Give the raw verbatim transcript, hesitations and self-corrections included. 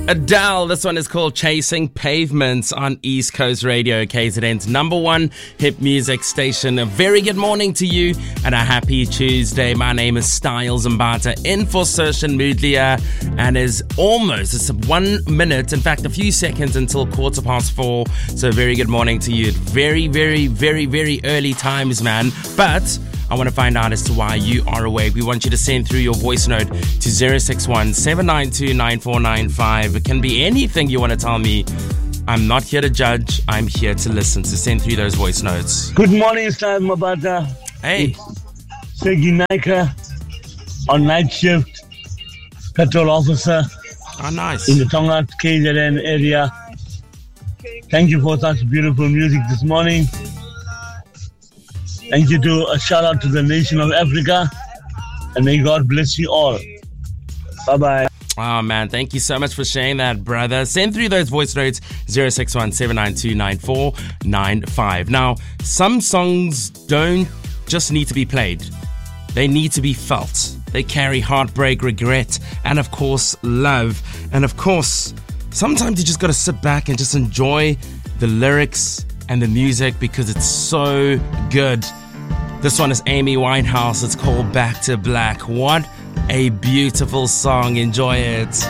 Adele, this one is called Chasing Pavements on East Coast Radio, K Z N's number one hip music station. A very good morning to you and a happy Tuesday. My name is Styles Mbata, in for Sershan Mudlia, and is almost, it's one minute, in fact a few seconds until quarter past four. So very good morning to you. Very, very, very, very early times, man. But I want to find out as to why you are awake. We want you to send through your voice note to zero six one, seven nine two, nine four nine five. It can be anything you want to tell me. I'm not here to judge. I'm here to listen. So send through those voice notes. Good morning, Stan Mabata. Hey. Segi Naika on night shift, petrol officer. Oh, nice. In the Tonga K Z N area. Thank you for such beautiful music this morning. Thank you to a shout out to the nation of Africa, and may God bless you all. Bye bye. Oh man, thank you so much for sharing that, brother. Send through those voice notes zero six one, seven nine two, nine four nine five. Now, some songs don't just need to be played. They need to be felt. They carry heartbreak, regret, and of course, love. And of course, sometimes you just got to sit back and just enjoy the lyrics and the music because it's so good. This one is Amy Winehouse. It's called Back to Black. What a beautiful song. Enjoy it.